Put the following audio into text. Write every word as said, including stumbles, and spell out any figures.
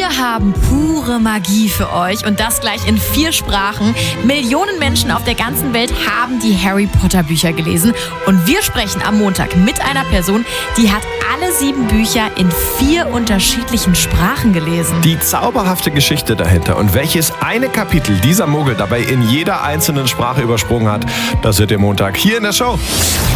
Wir haben pure Magie für euch und das gleich in vier Sprachen. Millionen Menschen auf der ganzen Welt haben die Harry Potter Bücher gelesen und wir sprechen am Montag mit einer Person, die hat alle sieben Bücher in vier unterschiedlichen Sprachen gelesen. Die zauberhafte Geschichte dahinter und welches eine Kapitel dieser Muggel dabei in jeder einzelnen Sprache übersprungen hat, das hört ihr Montag hier in der Show.